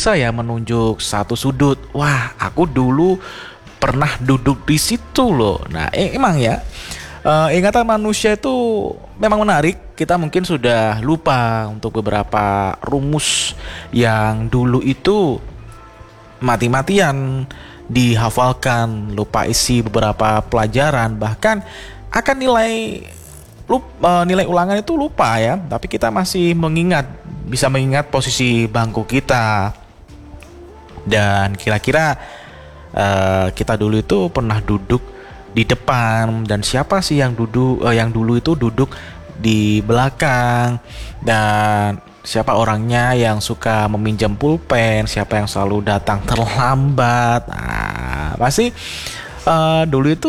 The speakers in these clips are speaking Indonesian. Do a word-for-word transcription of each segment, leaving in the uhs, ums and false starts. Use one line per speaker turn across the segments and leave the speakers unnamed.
bisa ya menunjuk satu sudut. Wah, aku dulu pernah duduk di situ loh. Nah, eh, emang ya, eh, ingatan manusia itu memang menarik. Kita mungkin sudah lupa untuk beberapa rumus yang dulu itu mati-matian dihafalkan, lupa isi beberapa pelajaran, bahkan akan nilai lupa, nilai ulangan itu lupa ya. Tapi kita masih mengingat, bisa mengingat posisi bangku kita. Dan kira-kira uh, kita dulu itu pernah duduk di depan, dan siapa sih yang duduk uh, yang dulu itu duduk di belakang, dan siapa orangnya yang suka meminjam pulpen, siapa yang selalu datang terlambat. Nah, pasti uh, dulu itu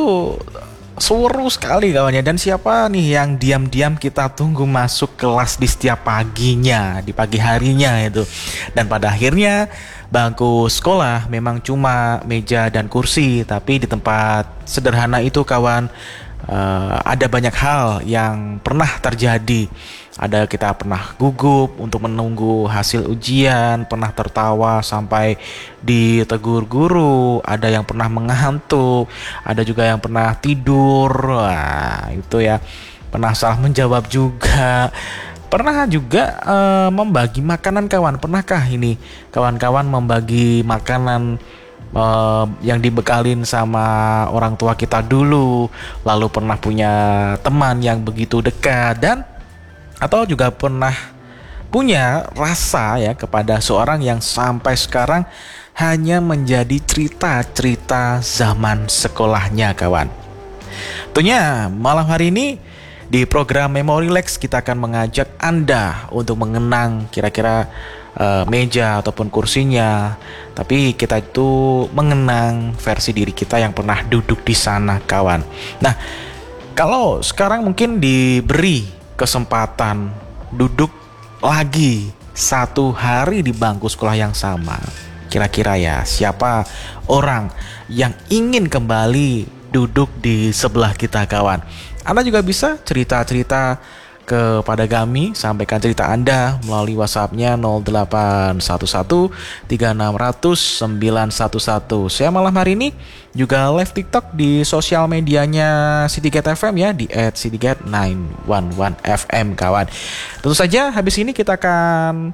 seru sekali kawannya. Dan siapa nih yang diam-diam kita tunggu masuk kelas di setiap paginya, di pagi harinya itu. Dan pada akhirnya bangku sekolah memang cuma meja dan kursi, tapi di tempat sederhana itu kawan, uh, ada banyak hal yang pernah terjadi. Ada kita pernah gugup untuk menunggu hasil ujian, pernah tertawa sampai ditegur guru, ada yang pernah mengantuk, ada juga yang pernah tidur. Wah, itu ya, pernah salah menjawab juga. Pernah juga uh, membagi makanan kawan. Pernahkah ini kawan-kawan membagi makanan uh, yang dibekalin sama orang tua kita dulu, lalu pernah punya teman yang begitu dekat, dan atau juga pernah punya rasa ya kepada seorang yang sampai sekarang hanya menjadi cerita-cerita zaman sekolahnya kawan. Tentunya malam hari ini di program Memory Lex kita akan mengajak Anda untuk mengenang kira-kira uh, meja ataupun kursinya, tapi kita itu mengenang versi diri kita yang pernah duduk di sana kawan. Nah, kalau sekarang mungkin diberi kesempatan duduk lagi satu hari di bangku sekolah yang sama, kira-kira ya siapa orang yang ingin kembali duduk di sebelah kita kawan? Anda juga bisa cerita-cerita kepada kami, sampaikan cerita Anda melalui WhatsApp-nya nol delapan satu satu tiga enam nol nol sembilan satu satu. Saya malam hari ini juga live TikTok di sosial medianya Citycat F M ya, di et citycat sembilan satu satu F M kawan. Tentu saja habis ini kita akan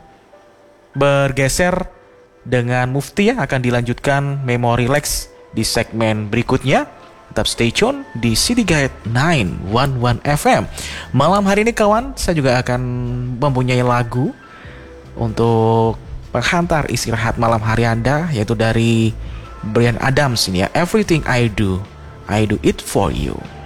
bergeser dengan Mufti ya, akan dilanjutkan Memory Lex di segmen berikutnya. Tetap stay tune di Citycat sembilan satu satu F M. Malam hari ini kawan, saya juga akan mempunyai lagu untuk penghantar istirahat malam hari Anda, yaitu dari Bryan Adams ini ya, Everything I Do, I Do It For You.